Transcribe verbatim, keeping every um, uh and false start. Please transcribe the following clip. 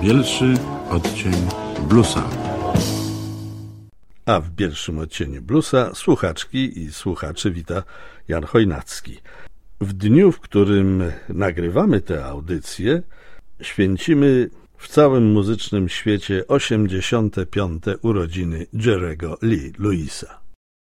Bielszy odcień bluesa. A w pierwszym odcieniu bluesa słuchaczki i słuchaczy wita Jan Chojnacki. W dniu, w którym nagrywamy tę audycję, święcimy w całym muzycznym świecie osiemdziesiąte piąte urodziny Jerry'ego Lee Lewisa.